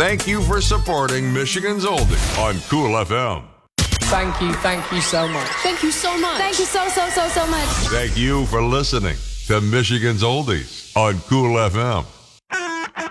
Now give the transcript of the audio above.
thank you for supporting Michigan's Oldies on Cool FM. Thank you so much. Thank you so much. Thank you so much. Thank you for listening to Michigan's Oldies on Cool FM.